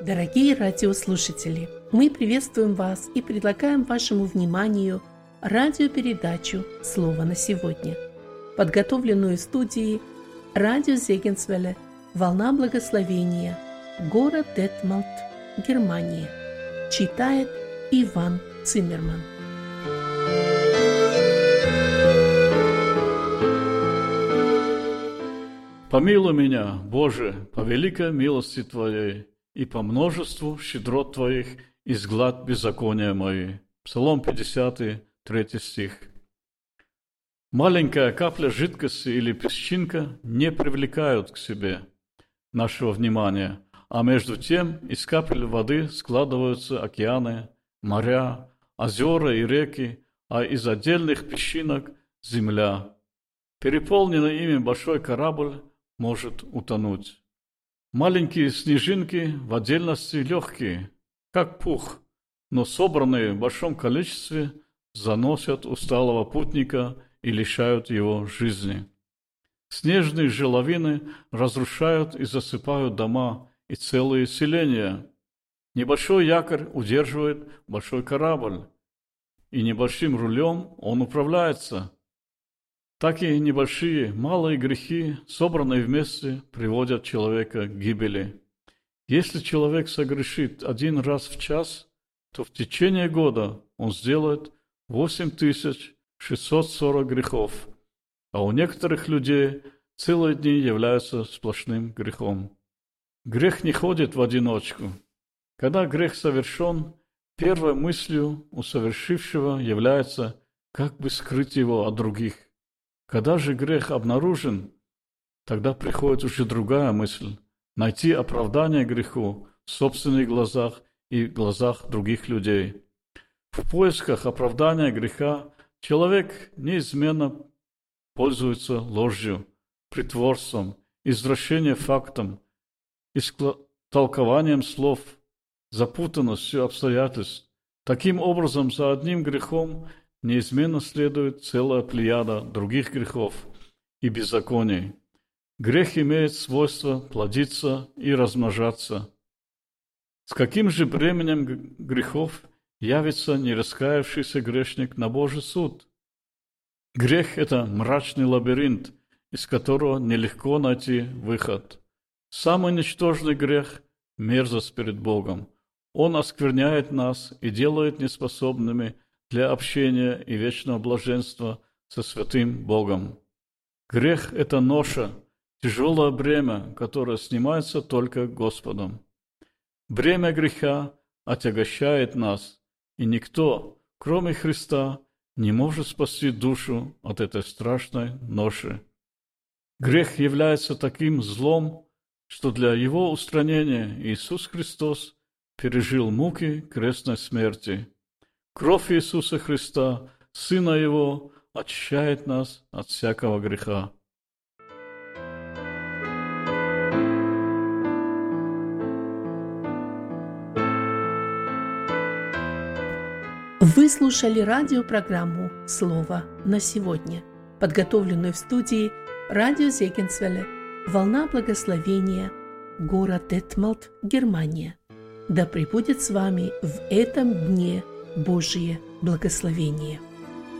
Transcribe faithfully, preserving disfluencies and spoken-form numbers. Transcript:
Дорогие радиослушатели, мы приветствуем вас и предлагаем вашему вниманию радиопередачу «Слово на сегодня», подготовленную студией радио Зегенсвелле «Волна благословения», город Детмалт, Германия. Читает Иван Циммерман. Помилуй меня, Боже, по великой милости Твоей, и по множеству щедрот Твоих изгладь беззакония мои. Псалом пятьдесят, третий стих. Маленькая капля жидкости или песчинка не привлекают к себе нашего внимания, а между тем из капель воды складываются океаны, моря, озера и реки, а из отдельных песчинок – земля. Переполненный ими большой корабль может утонуть. Маленькие снежинки в отдельности легкие, как пух, но собранные в большом количестве заносят усталого путника и лишают его жизни. Снежные же лавины разрушают и засыпают дома и целые селения. Небольшой якорь удерживает большой корабль, и небольшим рулем он управляется. Так и небольшие, малые грехи, собранные вместе, приводят человека к гибели. Если человек согрешит один раз в час, то в течение года он сделает восемь тысяч шестьсот сорок грехов, а у некоторых людей целые дни являются сплошным грехом. Грех не ходит в одиночку. Когда грех совершен, первой мыслью у совершившего является, как бы скрыть его от других. Когда же грех обнаружен, тогда приходит уже другая мысль – найти оправдание греху в собственных глазах и в глазах других людей. В поисках оправдания греха человек неизменно пользуется ложью, притворством, извращением фактом, истолкованием слов, запутанностью обстоятельств. Таким образом, за одним грехом неизменно следует целая плеяда других грехов и беззаконий. Грех имеет свойство плодиться и размножаться. С каким же бременем грехов явится нераскаявшийся грешник на Божий суд? Грех – это мрачный лабиринт, из которого нелегко найти выход. Самый ничтожный грех – мерзость перед Богом. Он оскверняет нас и делает неспособными для общения и вечного блаженства со святым Богом. Грех – это ноша, тяжелое бремя, которое снимается только Господом. Бремя греха отягощает нас, и никто, кроме Христа, не может спасти душу от этой страшной ноши. Грех является таким злом, что для его устранения Иисус Христос пережил муки крестной смерти. Кровь Иисуса Христа, Сына Его, очищает нас от всякого греха. Вы слушали радиопрограмму «Слово на сегодня», подготовленную в студии радио Зегенсвелле «Волна благословения», город Детмалт, Германия. Да пребудет с вами в этом дне Божие благословение.